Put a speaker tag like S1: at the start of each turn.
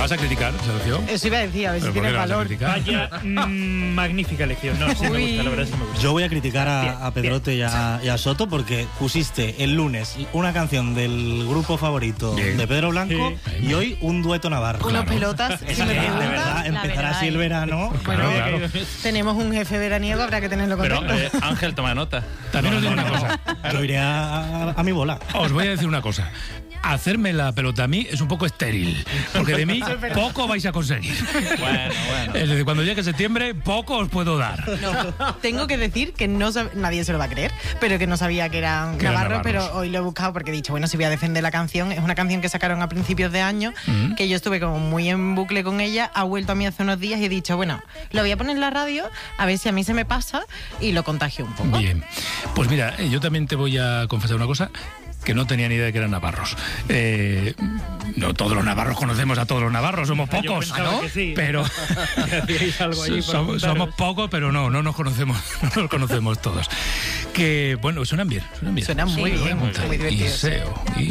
S1: ¿Vas a criticar, Sergio?
S2: Eso iba a decir, a ver si
S1: ¿Pero por
S2: tiene
S1: qué la vas a
S2: valor.
S1: criticar?
S3: Vaya magnífica elección. No, sí me gusta, la verdad sí me gusta.
S4: Yo voy a criticar a Pedrote y a Soto porque pusiste el lunes una canción del grupo favorito de Pedro Blanco y hoy un dueto navarro.
S2: Unos pelotas,
S4: Es
S2: si me
S4: que, de
S2: preguntas.
S4: verdad, empezar así el verano.
S2: Bueno,
S1: Claro.
S2: tenemos un jefe veraniego, habrá que tenerlo
S3: Pero
S2: contento.
S3: Ángel, toma nota.
S1: También os digo una cosa.
S4: Yo iré a mi bola.
S1: Os voy a decir una cosa. Hacerme la pelota a mí es un poco estéril, porque de mí poco vais a conseguir.
S3: Bueno.
S1: Es decir, cuando llegue septiembre, poco os puedo dar.
S2: No, tengo que decir que nadie se lo va a creer, pero que no sabía que eran
S1: Que eran
S2: navarros,
S1: navarros.
S2: pero hoy lo he buscado porque he dicho, bueno, si voy a defender la canción, es una canción que sacaron a principios de año, que yo estuve como muy en bucle con ella, ha vuelto a mí hace unos días y he dicho, bueno, lo voy a poner en la radio, a ver si a mí se me pasa y lo contagio un poco.
S1: Bien. Pues mira, yo también te voy a confesar una cosa, que no tenía ni idea de que eran navarros. No todos los navarros conocemos a todos los navarros, somos
S3: Yo
S1: pocos,
S3: pensaba
S1: ¿no?
S3: que sí.
S1: Pero
S3: Que hacíais algo allí para juntaros.
S1: somos pocos, pero no nos conocemos, no nos conocemos todos. Que bueno, suenan bien.
S2: Suena muy bien, muy divertido.
S1: Y SEO.